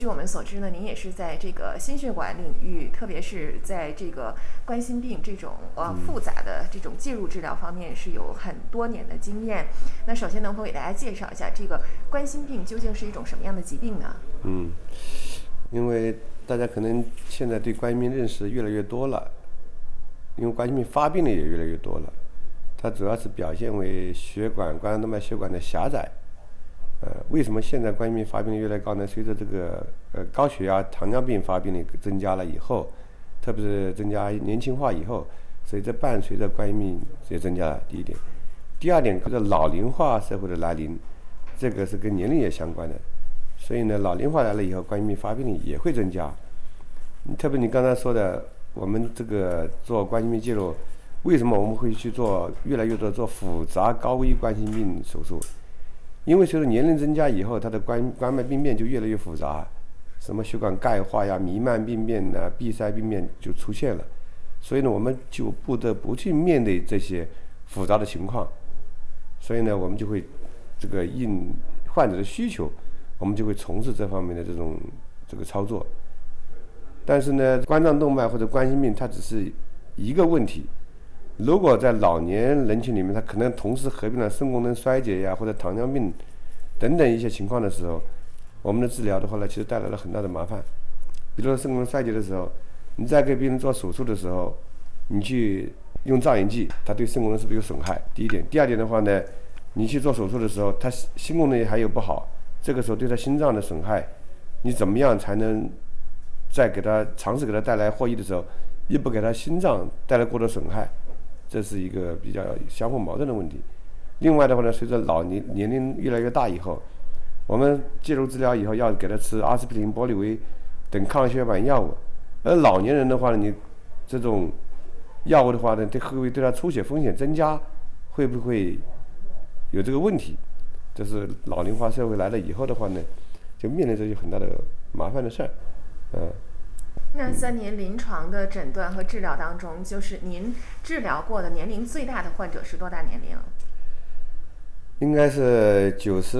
据我们所知呢，您也是在这个心血管领域，特别是在这个冠心病这种复杂的这种介入治疗方面是有很多年的经验。那首先能否给大家介绍一下这个冠心病究竟是一种什么样的疾病呢？ 因为大家可能现在对冠心病认识越来越多了，因为冠心病发病的也越来越多了，它主要是表现为血管冠状动脉血管的狭窄。为什么现在冠心病发病率越来越高呢？随着这个高血压、糖尿病发病率增加了以后，特别是增加年轻化以后，伴随着冠心病也增加了。第一点，第二点，这个老龄化社会的来临，这个是跟年龄也相关的。所以呢，老龄化来了以后，冠心病发病率也会增加。特别你刚才说的，我们这个做冠心病介入，为什么我们会去做越来越多做复杂高危冠心病手术？因为随着年龄增加以后，它的冠脉病变就越来越复杂，什么血管钙化呀、弥漫病变啊、闭塞病变就出现了。所以呢，我们就不得不去面对这些复杂的情况。所以呢，我们就会这个应患者的需求，我们就会从事这方面的这个操作。但是呢，冠状动脉或者冠心病它只是一个问题。如果在老年人群里面，他可能同时合并了肾功能衰竭呀，或者糖尿病等等一些情况的时候，我们的治疗的话呢，其实带来了很大的麻烦。比如说肾功能衰竭的时候，你在给病人做手术的时候，你去用造影剂，它对肾功能是不是有损害？第一点，第二点的话呢，你去做手术的时候，它心功能还有不好，这个时候对他心脏的损害，你怎么样才能在尝试给他带来获益的时候，又不给他心脏带来过多损害？这是一个比较相互矛盾的问题。另外的话呢，随着年龄越来越大以后，我们介入治疗以后要给他吃阿司匹林、玻利维等抗血管药物，而老年人的话呢，你这种药物的话呢，会不会对他出血风险增加？会不会有这个问题？这是老龄化社会来了以后的话呢，就面临着很大的麻烦的事儿。 那在您临床的诊断和治疗当中，就是您治疗过的年龄最大的患者是多大年龄？ 应该是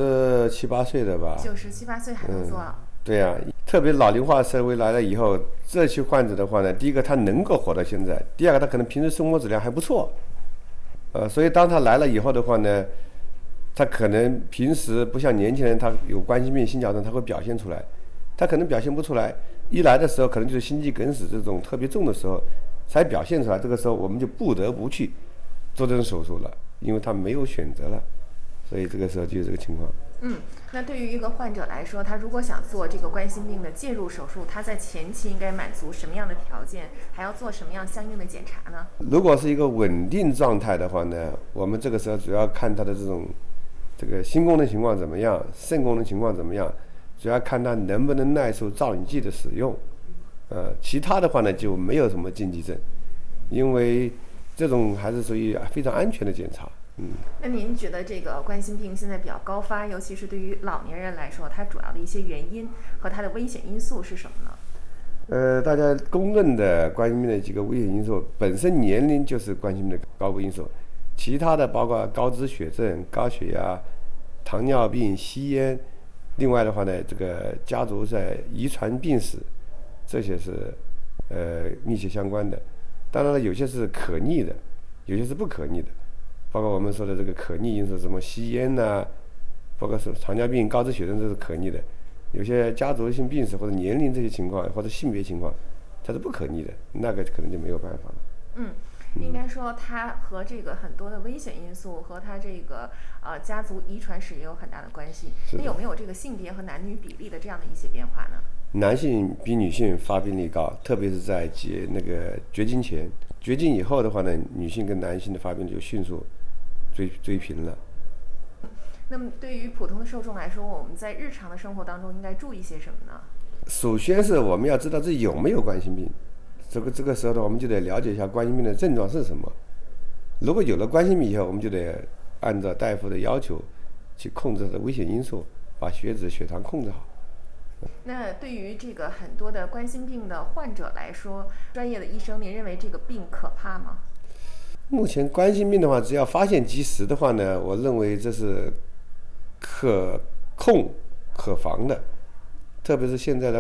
97、8岁的吧。 97、8岁还能做？ 对呀，特别老龄化社会来了以后，这些患者的话呢，第一个他能够活到现在，第二个他可能平时生活质量还不错，所以当他来了以后的话呢，他可能平时不像年轻人，他有冠心病、心绞痛，他会表现出来，他可能表现不出来。一来的时候可能就是心肌梗死这种特别重的时候才表现出来，这个时候我们就不得不去做这种手术了，因为他没有选择了，所以这个时候就有这个情况。 那对于一个患者来说，他如果想做这个冠心病的介入手术，他在前期应该满足什么样的条件，还要做什么样相应的检查呢？ 如果是一个稳定状态的话呢，我们这个时候主要看他的这个心功能情况怎么样，肾功能情况怎么样，主要看他能不能耐受造影剂的使用，其他的话呢就没有什么禁忌症，因为这种还是属于非常安全的检查。 那您觉得这个冠心病现在比较高发，尤其是对于老年人来说，它主要的一些原因和它的危险因素是什么呢？ 大家公认的冠心病的几个危险因素，本身年龄就是冠心病的高危因素，其他的包括高脂血症、高血压、糖尿病、吸烟。另外的话呢，这个家族在遗传病史，这些是密切相关的。当然了，有些是可逆的，有些是不可逆的。包括我们说的这个可逆因素，什么吸烟呐，包括是糖尿病、高脂血症，这是可逆的。有些家族性病史或者年龄这些情况，或者性别情况，它是不可逆的，那个可能就没有办法了。 应该说它和这个很多的危险因素和它这个家族遗传史也有很大的关系。那有没有这个性别和男女比例的这样的一些变化呢？ 男性比女性发病率高，特别是在绝经前，绝经以后的话呢，女性跟男性的发病率就迅速追平了。 那么对于普通的受众来说，我们在日常的生活当中应该注意些什么呢？ 首先是我们要知道自己有没有冠心病，这个时候呢，我们就得了解一下冠心病的症状是什么。如果有了冠心病以后，我们就得按照大夫的要求去控制它的危险因素，把血脂、血糖控制好。 那对于这个很多的冠心病的患者来说，专业的医生，您认为这个病可怕吗？ 目前冠心病的话，只要发现及时的话呢，我认为这是可控可防的。 特别是现在的